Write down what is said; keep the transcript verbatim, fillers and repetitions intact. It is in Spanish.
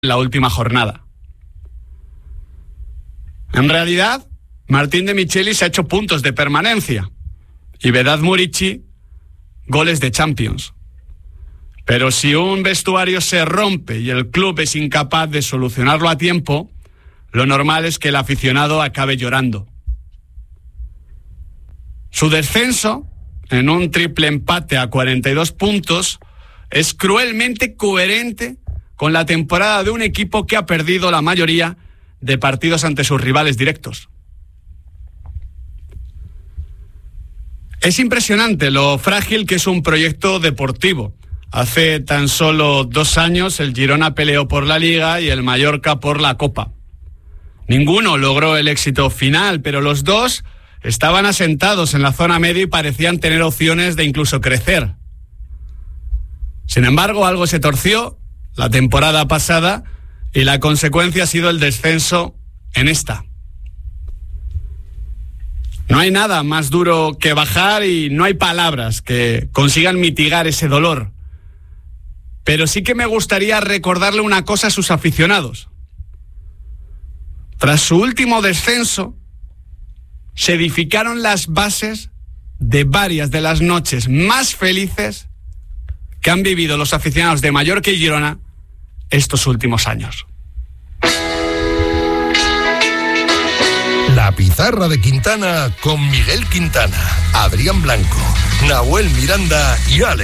la última jornada. En realidad, Martín de Michelis ha hecho puntos de permanencia y Vedat Muriqi goles de Champions. Pero si un vestuario se rompe y el club es incapaz de solucionarlo a tiempo, lo normal es que el aficionado acabe llorando. Su descenso, en un triple empate a cuarenta y dos puntos, es cruelmente coherente con la temporada de un equipo que ha perdido la mayoría de partidos ante sus rivales directos. Es impresionante lo frágil que es un proyecto deportivo. Hace tan solo dos años el Girona peleó por la Liga y el Mallorca por la Copa. Ninguno logró el éxito final, pero los dos estaban asentados en la zona media y parecían tener opciones de incluso crecer. Sin embargo, algo se torció la temporada pasada y la consecuencia ha sido el descenso en esta. No hay nada más duro que bajar y no hay palabras que consigan mitigar ese dolor. Pero sí que me gustaría recordarle una cosa a sus aficionados. Tras su último descenso, se edificaron las bases de varias de las noches más felices que han vivido los aficionados de Mallorca y Girona estos últimos años. La pizarra de Quintana con Miguel Quintana, Adrián Blanco, Nahuel Miranda y Ale.